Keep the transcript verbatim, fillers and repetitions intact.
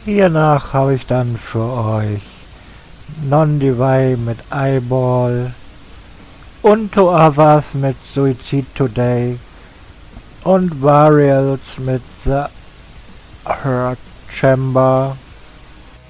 Hiernach habe ich dann für euch Non-Divide mit Eyeball und To Others mit Suicide Today und Varials mit The Hurt Chamber